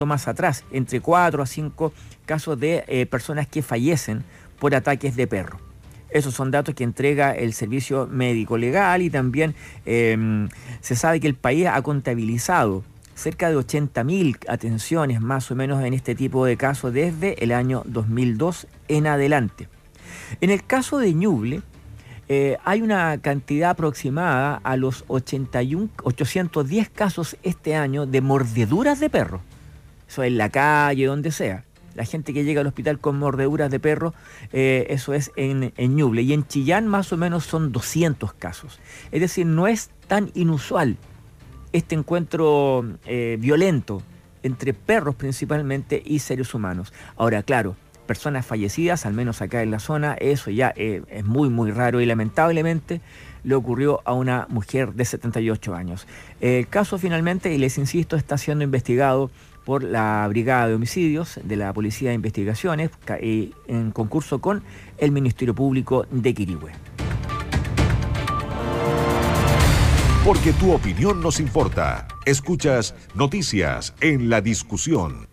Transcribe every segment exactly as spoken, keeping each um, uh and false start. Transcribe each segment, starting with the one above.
más atrás, entre cuatro a cinco casos de eh, personas que fallecen por ataques de perro. Esos son datos que entrega el Servicio Médico Legal, y también eh, se sabe que el país ha contabilizado cerca de ochenta mil atenciones más o menos en este tipo de casos desde el año dos mil dos en adelante. En el caso de Ñuble, eh, hay una cantidad aproximada a los ochenta y uno, ochocientos diez casos este año de mordeduras de perro. Eso en la calle, donde sea. La gente que llega al hospital con mordeduras de perro, eh, eso es en, en Ñuble. Y en Chillán más o menos son doscientos casos. Es decir, no es tan inusual este encuentro eh, violento entre perros principalmente y seres humanos. Ahora, claro, personas fallecidas, al menos acá en la zona, eso ya eh, es muy, muy raro, y lamentablemente le ocurrió a una mujer de setenta y ocho años. El caso finalmente, y les insisto, está siendo investigado por la Brigada de Homicidios de la Policía de Investigaciones en concurso con el Ministerio Público de Quirihue. Porque tu opinión nos importa. Escuchas Noticias en la Discusión.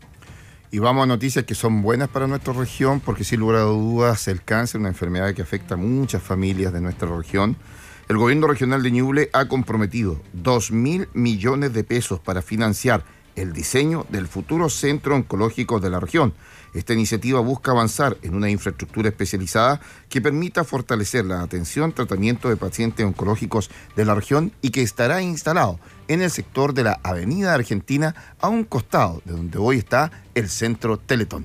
Y vamos a noticias que son buenas para nuestra región, porque sin lugar a dudas el cáncer, una enfermedad que afecta a muchas familias de nuestra región. El gobierno regional de Ñuble ha comprometido dos mil millones de pesos para financiar el diseño del futuro centro oncológico de la región. Esta iniciativa busca avanzar en una infraestructura especializada que permita fortalecer la atención, tratamiento de pacientes oncológicos de la región, y que estará instalado en el sector de la Avenida Argentina, a un costado de donde hoy está el Centro Teletón.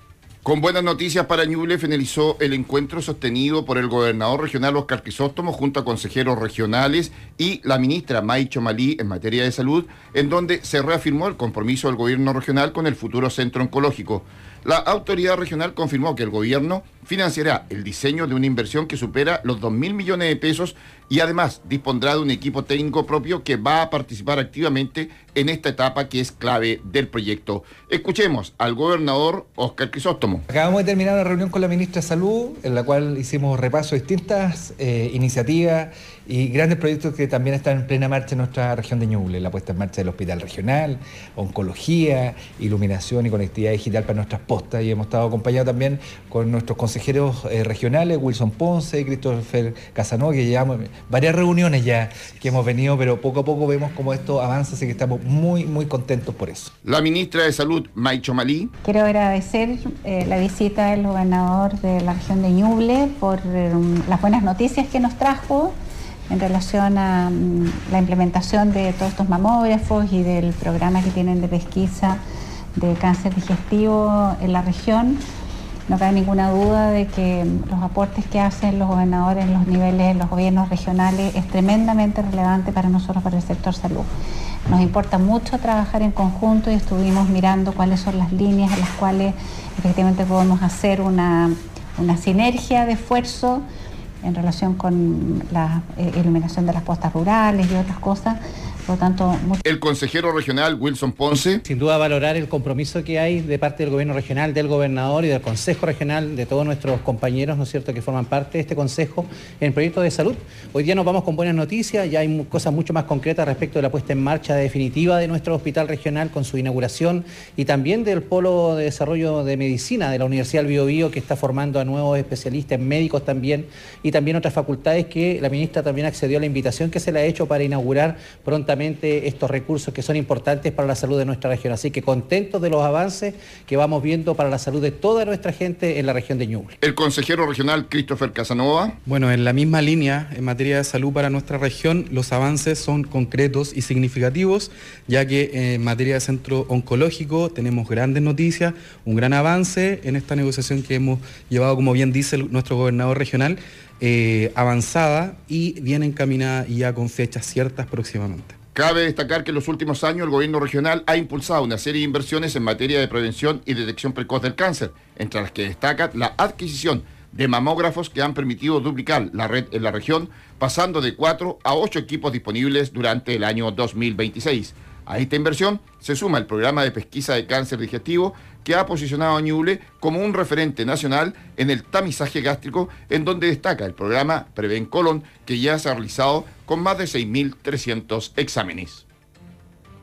Con buenas noticias para Ñuble, finalizó el encuentro sostenido por el gobernador regional Óscar Crisóstomo junto a consejeros regionales y la ministra May Chomalí en materia de salud, en donde se reafirmó el compromiso del gobierno regional con el futuro centro oncológico. La autoridad regional confirmó que el gobierno financiará el diseño de una inversión que supera los dos mil millones de pesos, y además dispondrá de un equipo técnico propio que va a participar activamente en esta etapa que es clave del proyecto. Escuchemos al gobernador Óscar Crisóstomo. Acabamos de terminar una reunión con la ministra de Salud, en la cual hicimos repaso de distintas eh, iniciativas y grandes proyectos que también están en plena marcha en nuestra región de Ñuble. La puesta en marcha del hospital regional, oncología, iluminación y conectividad digital para nuestras postas, y hemos estado acompañados también con nuestros consejeros eh, regionales, Wilson Ponce y Christopher Casanova, que llevamos varias reuniones ya que hemos venido, pero poco a poco vemos cómo esto avanza, así que estamos muy, muy contentos por eso. La ministra de Salud, May Chomalí. Quiero agradecer eh, la visita del gobernador de la región de Ñuble por eh, las buenas noticias que nos trajo en relación a um, la implementación de todos estos mamógrafos y del programa que tienen de pesquisa de cáncer digestivo en la región. No cabe ninguna duda de que los aportes que hacen los gobernadores en los niveles, en los gobiernos regionales, es tremendamente relevante para nosotros, para el sector salud. Nos importa mucho trabajar en conjunto, y estuvimos mirando cuáles son las líneas en las cuales efectivamente podemos hacer una, una sinergia de esfuerzo en relación con la eh, iluminación de las postas rurales y otras cosas. Por lo tanto, mucho... El consejero regional Wilson Ponce. Sin duda valorar el compromiso que hay de parte del gobierno regional, del gobernador y del consejo regional, de todos nuestros compañeros, ¿no es cierto?, que forman parte de este consejo en el proyecto de salud. Hoy día nos vamos con buenas noticias, ya hay cosas mucho más concretas respecto de la puesta en marcha definitiva de nuestro hospital regional con su inauguración, y también del Polo de Desarrollo de Medicina de la Universidad del Biobío, que está formando a nuevos especialistas, médicos también, y también otras facultades que la ministra también accedió a la invitación que se le ha hecho para inaugurar prontamente estos recursos que son importantes para la salud de nuestra región. Así que contentos de los avances que vamos viendo para la salud de toda nuestra gente en la región de Ñuble. El consejero regional Christopher Casanova. Bueno, en la misma línea, en materia de salud para nuestra región, los avances son concretos y significativos, ya que en materia de centro oncológico tenemos grandes noticias, un gran avance en esta negociación que hemos llevado, como bien dice el, nuestro gobernador regional, eh, avanzada y bien encaminada, y ya con fechas ciertas próximamente. Cabe destacar que en los últimos años el gobierno regional ha impulsado una serie de inversiones en materia de prevención y detección precoz del cáncer, entre las que destaca la adquisición de mamógrafos que han permitido duplicar la red en la región, pasando de cuatro a ocho equipos disponibles durante el año dos mil veintiséis. A esta inversión se suma el programa de pesquisa de cáncer digestivo, que ha posicionado a Ñuble como un referente nacional en el tamizaje gástrico, en donde destaca el programa Preven Colon, que ya se ha realizado con más de seis mil trescientos exámenes.